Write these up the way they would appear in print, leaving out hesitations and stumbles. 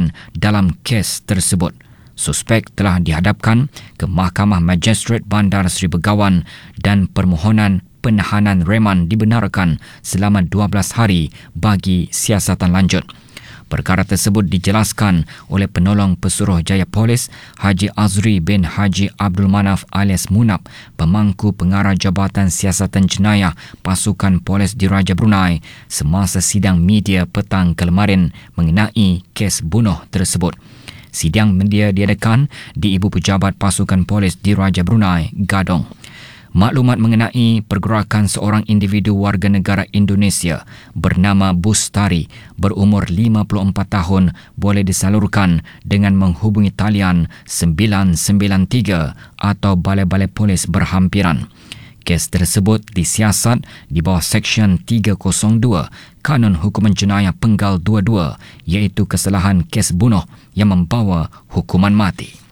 diberikan dalam kes tersebut. Suspek telah dihadapkan ke Mahkamah Magistrate Bandar Seri Begawan dan permohonan penahanan reman dibenarkan selama 12 hari bagi siasatan lanjut. Perkara tersebut dijelaskan oleh penolong Pesuruhjaya Polis Haji Azri bin Haji Abdul Manaf alias Munab, pemangku pengarah Jabatan Siasatan Jenayah Pasukan Polis Diraja Brunei semasa sidang media petang kemarin mengenai kes bunuh tersebut. Sidang media diadakan di Ibu Pejabat Pasukan Polis Diraja Brunei, Gadong. Maklumat mengenai pergerakan seorang individu warga negara Indonesia bernama Bustari berumur 54 tahun boleh disalurkan dengan menghubungi talian 993 atau balai-balai polis berhampiran. Kes tersebut disiasat di bawah Seksyen 302 Kanun Hukuman Jenayah Penggal 22 iaitu kesalahan kes bunuh yang membawa hukuman mati.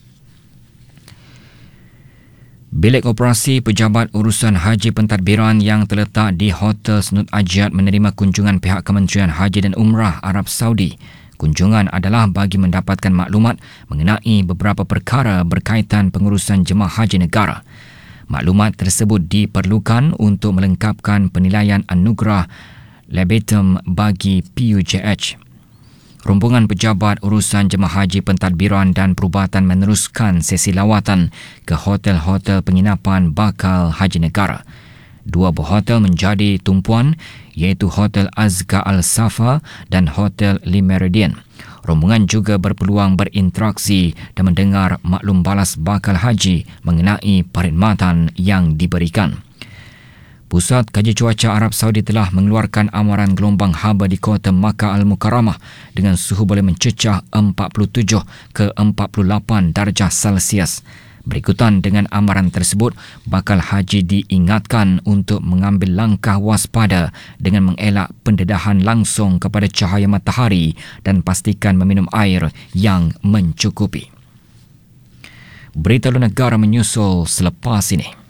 Bilik Operasi Pejabat Urusan Haji Pentadbiran yang terletak di Hotel Snud Ajiat menerima kunjungan pihak Kementerian Haji dan Umrah Arab Saudi. Kunjungan adalah bagi mendapatkan maklumat mengenai beberapa perkara berkaitan pengurusan jemaah haji negara. Maklumat tersebut diperlukan untuk melengkapkan penilaian anugerah Lebetum bagi PUJH. Rombongan pejabat urusan jemaah haji pentadbiran dan perubatan meneruskan sesi lawatan ke hotel-hotel penginapan bakal haji negara. Dua buah hotel menjadi tumpuan iaitu Hotel Azka Al-Safa dan Hotel Le Méridien. Rombongan juga berpeluang berinteraksi dan mendengar maklum balas bakal haji mengenai perkhidmatan yang diberikan. Pusat Kaji Cuaca Arab Saudi telah mengeluarkan amaran gelombang haba di kota Makkah Al-Mukarramah dengan suhu boleh mencecah 47 ke 48 darjah Celsius. Berikutan dengan amaran tersebut, bakal haji diingatkan untuk mengambil langkah waspada dengan mengelak pendedahan langsung kepada cahaya matahari dan pastikan meminum air yang mencukupi. Berita luar negara menyusul selepas ini.